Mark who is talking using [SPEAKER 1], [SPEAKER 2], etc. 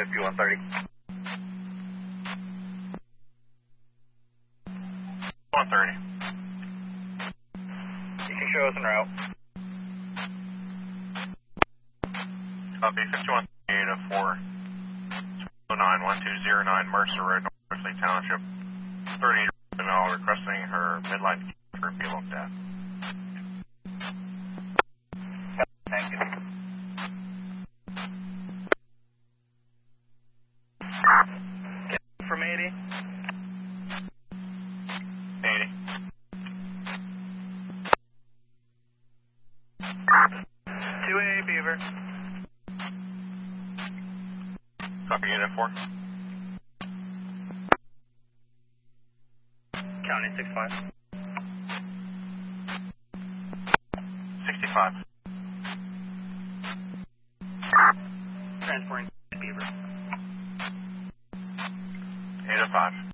[SPEAKER 1] 5130.
[SPEAKER 2] 130.
[SPEAKER 1] You can show us en route.
[SPEAKER 2] Copy 5138 of 409-1209 Mercer Road, North Lake Township. 30 requesting her midline for be looked at.
[SPEAKER 1] Thank you. From 80.
[SPEAKER 2] 80.
[SPEAKER 1] 2A Beaver.
[SPEAKER 2] Copy unit 4.
[SPEAKER 1] County 65.
[SPEAKER 2] 65.
[SPEAKER 1] Transporting Beaver.
[SPEAKER 2] 805.